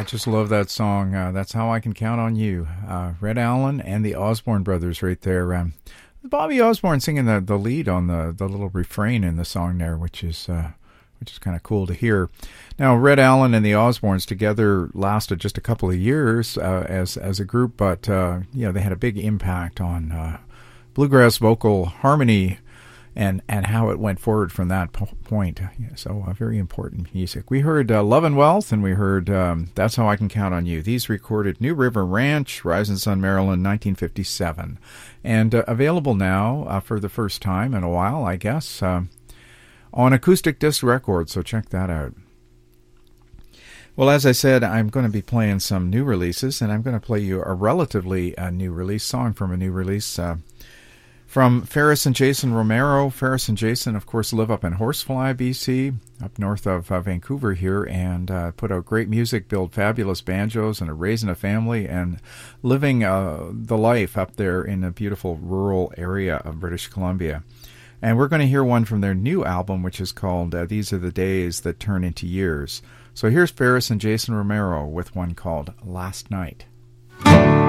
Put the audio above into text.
I just love that song. That's How I Can Count on You. Red Allen and the Osborne Brothers right there. Bobby Osborne singing the lead on the little refrain in the song there, which is kind of cool to hear. Now, Red Allen and the Osbornes together lasted just a couple of years as a group, but they had a big impact on bluegrass vocal harmony and how it went forward from that point. So very important music. We heard Love and Wealth, and we heard That's How I Can Count on You. These recorded New River Ranch, Rising Sun, Maryland, 1957. And available now for the first time in a while, I guess, on Acoustic Disc Records, so check that out. Well, as I said, I'm going to be playing some new releases, and I'm going to play you a relatively new release, song from a new release, from Ferris and Jason Romero. Ferris and Jason, of course, live up in Horsefly, BC, up north of Vancouver here, and put out great music, build fabulous banjos, and are raising a family and living the life up there in a beautiful rural area of British Columbia. And we're going to hear one from their new album, which is called These Are the Days That Turn Into Years. So here's Ferris and Jason Romero with one called Last Night.